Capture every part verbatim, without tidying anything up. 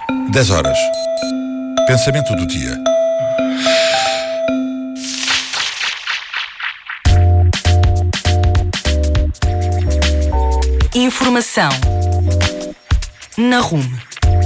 dez horas. Pensamento do dia. Informação na Rume.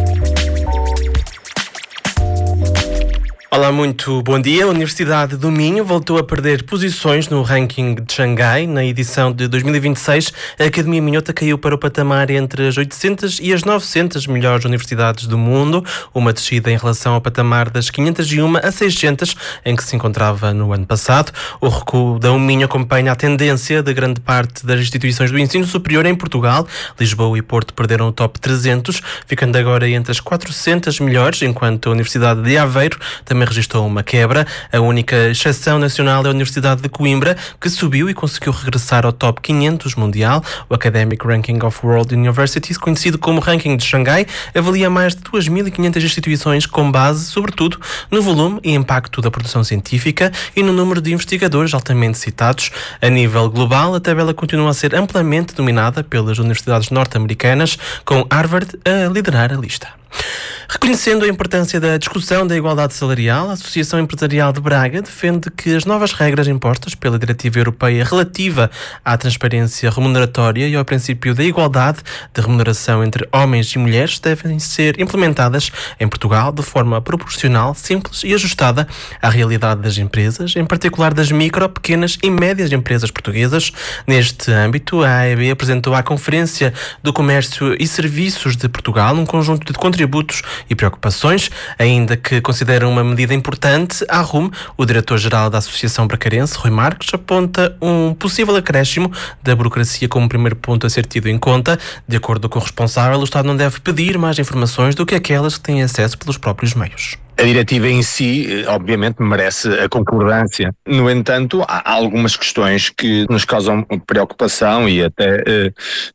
Olá, muito bom dia. A Universidade do Minho voltou a perder posições no ranking de Xangai. Na edição de dois mil e vinte e seis, a Academia Minhota caiu para o patamar entre as oitocentas e as novecentas melhores universidades do mundo, uma descida em relação ao patamar das quinhentas e uma a seiscentas, em que se encontrava no ano passado. O recuo da Minho acompanha a tendência de grande parte das instituições do ensino superior em Portugal. Lisboa e Porto perderam o top trezentos, ficando agora entre as quatrocentas melhores, enquanto a Universidade de Aveiro também registrou uma quebra. A única exceção nacional é a Universidade de Coimbra, que subiu e conseguiu regressar ao top quinhentos mundial. O Academic Ranking of World Universities, conhecido como Ranking de Xangai, avalia mais de duas mil e quinhentas instituições com base, sobretudo, no volume e impacto da produção científica e no número de investigadores altamente citados. A nível global, a tabela continua a ser amplamente dominada pelas universidades norte-americanas, com Harvard a liderar a lista. Reconhecendo a importância da discussão da igualdade salarial, a Associação Empresarial de Braga defende que as novas regras impostas pela Diretiva Europeia relativa à transparência remuneratória e ao princípio da igualdade de remuneração entre homens e mulheres devem ser implementadas em Portugal de forma proporcional, simples e ajustada à realidade das empresas, em particular das micro, pequenas e médias empresas portuguesas. Neste âmbito, a A E B apresentou à Conferência do Comércio e Serviços de Portugal um conjunto de contributos e preocupações, ainda que considera uma medida importante. À Rume, o diretor-geral da Associação Bracarense, Rui Marques, aponta um possível acréscimo da burocracia como primeiro ponto a ser tido em conta. De acordo com o responsável, o Estado não deve pedir mais informações do que aquelas que têm acesso pelos próprios meios. A diretiva em si, obviamente, merece a concordância. No entanto, há algumas questões que nos causam preocupação e até eh,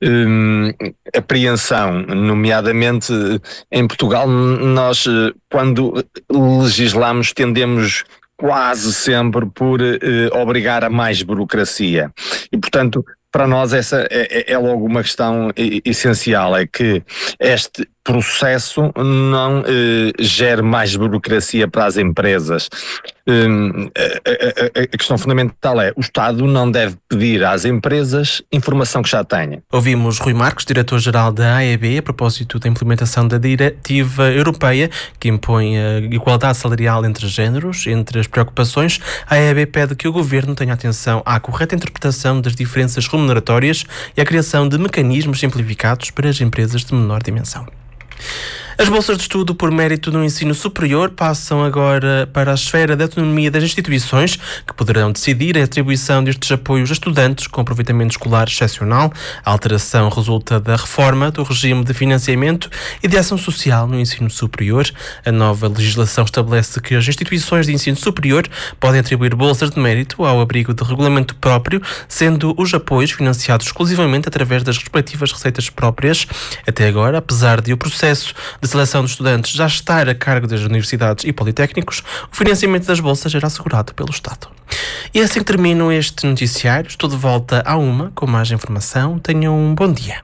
eh, apreensão, nomeadamente em Portugal. Nós, quando legislamos, tendemos quase sempre por eh, obrigar a mais burocracia e, portanto, para nós essa é, é logo uma questão essencial, é que este processo não eh, gere mais burocracia para as empresas. Um, a, a, a questão fundamental é: o Estado não deve pedir às empresas informação que já tenha. Ouvimos Rui Marques, diretor-geral da A E B, a propósito da implementação da Diretiva Europeia que impõe a igualdade salarial entre géneros. Entre as preocupações, a A E B pede que o Governo tenha atenção à correta interpretação das diferenças remuneratórias e à criação de mecanismos simplificados para as empresas de menor dimensão. As bolsas de estudo por mérito no ensino superior passam agora para a esfera da autonomia das instituições, que poderão decidir a atribuição destes apoios a estudantes com aproveitamento escolar excepcional. A alteração resulta da reforma do regime de financiamento e de ação social no ensino superior. A nova legislação estabelece que as instituições de ensino superior podem atribuir bolsas de mérito ao abrigo de regulamento próprio, sendo os apoios financiados exclusivamente através das respectivas receitas próprias. Até agora, apesar de o processo de seleção de estudantes já estar a cargo das universidades e politécnicos, o financiamento das bolsas era assegurado pelo Estado. E assim que termino este noticiário. Estou de volta à uma com mais informação. Tenham um bom dia.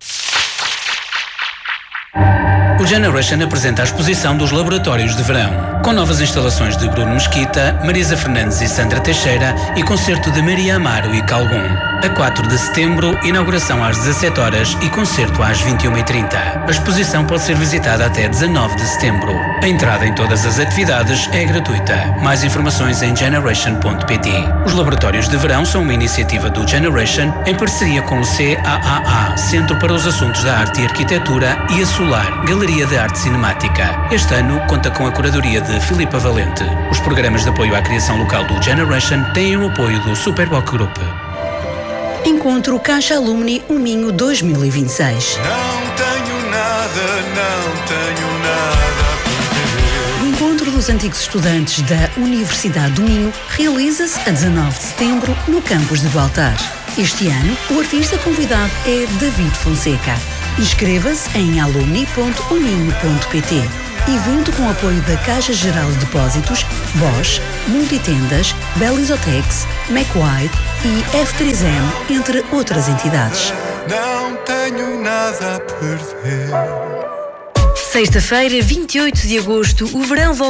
O Generation apresenta a exposição dos Laboratórios de Verão, com novas instalações de Bruno Mesquita, Marisa Fernandes e Sandra Teixeira e concerto de Maria Amaro e Calgon. A quatro de setembro, inauguração às dezassete horas e concerto às vinte e uma e trinta. A exposição pode ser visitada até dezanove de setembro. A entrada em todas as atividades é gratuita. Mais informações em generation ponto pt. Os Laboratórios de Verão são uma iniciativa do Generation em parceria com o C A A A, Centro para os Assuntos da Arte e Arquitetura, e a Solar, Galeria de Arte Cinemática. Este ano conta com a curadoria de Filipa Valente. Os programas de apoio à criação local do Generation têm o apoio do Superboc Group. Encontro Caixa Alumni O Minho dois mil e vinte e seis. Não tenho nada, não tenho nada a perder. O encontro dos antigos estudantes da Universidade do Minho realiza-se a dezanove de setembro no campus de Baltar. Este ano, o artista convidado é David Fonseca. Inscreva-se em alumni ponto o minho ponto pt. Evento com apoio da Caixa Geral de Depósitos, Bosch, Multitendas, Belisotex, McWide e F três M, entre outras entidades. Não tenho nada a perder. Sexta-feira, vinte e oito de agosto, o verão volta.